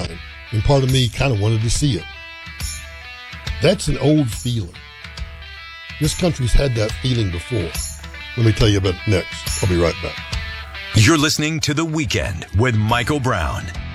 line, and part of me kind of wanted to see it. That's an old feeling. This country's had that feeling before. Let me tell you about it next. I'll be right back. You're listening to The Weekend with Michael Brown.